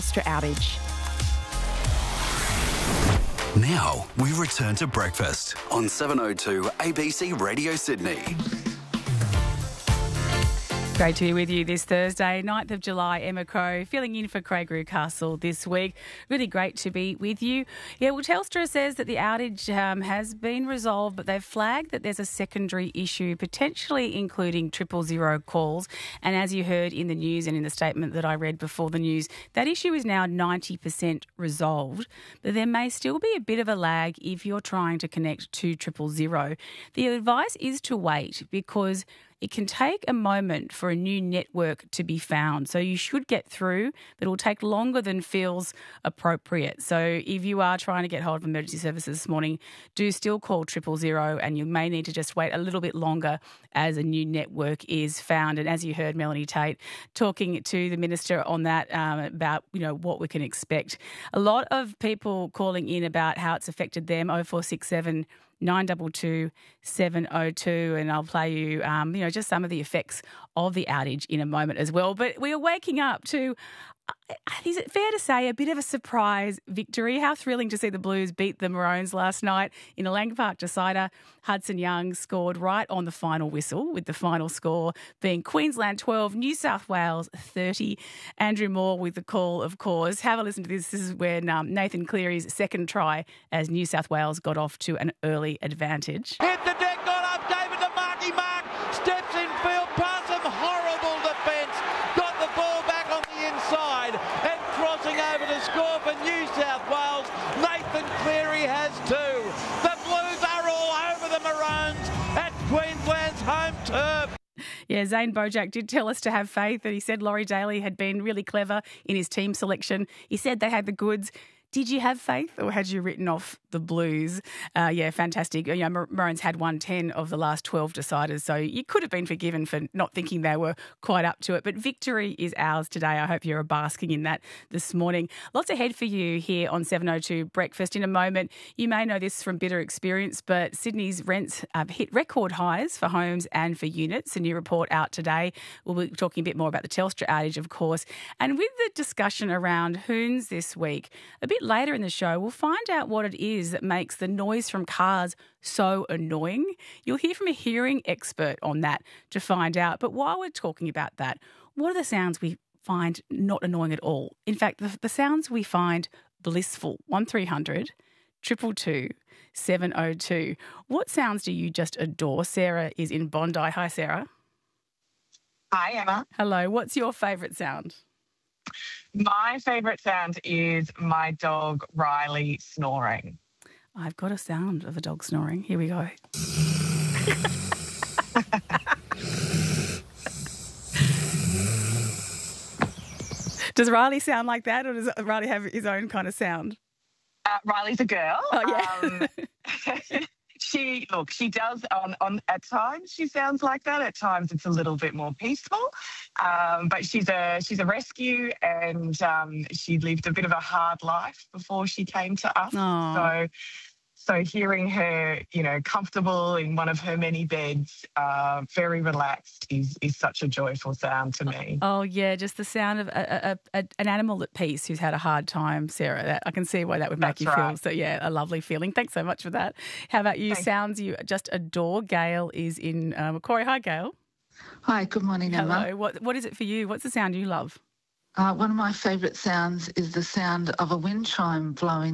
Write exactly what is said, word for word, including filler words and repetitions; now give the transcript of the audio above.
Telstra outage. Now we return to breakfast on seven oh two A B C Radio Sydney. Great to be with you this Thursday, ninth of July. Emma Crow filling in for Craig Rucastle this week. Really great to be with you. Yeah, well, Telstra says that the outage um, has been resolved, but they've flagged that there's a secondary issue, potentially including triple zero calls. And as you heard in the news and in the statement that I read before the news, that issue is now ninety percent resolved, but there may still be a bit of a lag if you're trying to connect to triple zero. The advice is to wait because it can take a moment for a new network to be found. So you should get through, but it will take longer than feels appropriate. So if you are trying to get hold of emergency services this morning, do still call triple zero, and you may need to just wait a little bit longer as a new network is found. And as you heard Melanie Tate talking to the Minister on that um, about, you know, what we can expect. A lot of people calling in about how it's affected them, oh four six seven nine two two seven oh two, and I'll play you, um, you know, just some of the effects of the outage in a moment as well. But we are waking up to, is it fair to say, a bit of a surprise victory? How thrilling to see the Blues beat the Maroons last night in a Lang Park decider. Hudson Young scored right on the final whistle, with the final score being Queensland twelve, New South Wales thirty. Andrew Moore with the call, of course. Have a listen to this. This is when um, Nathan Cleary's second try as New South Wales got off to an early advantage. Hit the deck, got up, David to Marky Mark, steps in field, past him, horrible defence, got the ball back on the inside and crossing over to score for New South Wales. Nathan Cleary has two. The Blues are all over the Maroons at Queensland's home turf. Yeah, Zane Bojack did tell us to have faith, that he said Laurie Daly had been really clever in his team selection. He said they had the goods. Did you have faith, or had you written off the Blues? Uh, yeah, fantastic. You know, Maroons had won ten of the last twelve deciders, so you could have been forgiven for not thinking they were quite up to it. But victory is ours today. I hope you're basking in that this morning. Lots ahead for you here on seven oh two Breakfast. In a moment, you may know this from bitter experience, but Sydney's rents have hit record highs for homes and for units. A new report out today. We'll be talking a bit more about the Telstra outage, of course. And with the discussion around Hoons this week, a bit later in the show, we'll find out what it is that makes the noise from cars so annoying. You'll hear from a hearing expert on that to find out. But while we're talking about that, what are the sounds we find not annoying at all? In fact, the, the sounds we find blissful. one three hundred two two two seven oh two. What sounds do you just adore? Sarah is in Bondi. Hi, Sarah. Hi, Emma. Hello. What's your favourite sound? My favourite sound is my dog Riley snoring. I've got a sound of a dog snoring. Here we go. Does Riley sound like that, or does Riley have his own kind of sound? Uh, Riley's a girl. Oh, yeah. Um, She look, she does on, on at times she sounds like that. At times it's a little bit more peaceful. Um, but she's a she's a rescue, and um, she lived a bit of a hard life before she came to us. Aww. So so hearing her, you know, comfortable in one of her many beds, uh, very relaxed, is is such a joyful sound to me. Oh yeah, just the sound of a, a, a, an animal at peace who's had a hard time, Sarah. That, I can see why that would make That's you right. feel. So yeah, a lovely feeling. Thanks so much for that. How about you? Thanks. Sounds you just adore. Gail is in uh, Macquarie. Hi, Gail. Hi, good morning, Emma. Hello. What what is it for you? What's the sound you love? Uh, one of my favourite sounds is the sound of a wind chime blowing